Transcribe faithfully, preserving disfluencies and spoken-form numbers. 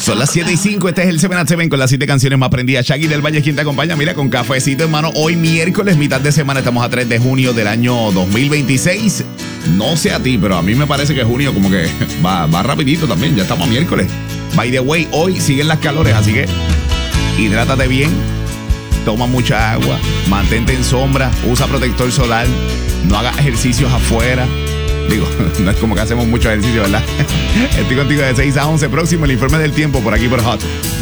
Son las siete y cinco, este es el siete a siete con las siete canciones más prendidas. Shaggy del Valle, quien te acompaña, mira, con cafecito, hermano. Hoy miércoles, mitad de semana, estamos a tres de junio del año dos mil veintiséis. No sé a ti, pero a mí me parece que junio como que va, va rapidito también, ya estamos a miércoles. By the way, hoy siguen las calores, así que hidrátate bien, toma mucha agua, mantente en sombra, usa protector solar, no hagas ejercicios afuera. Digo, no es como que hacemos mucho ejercicio, ¿verdad? Estoy contigo de seis a once. Próximo, el informe del tiempo por aquí por Hot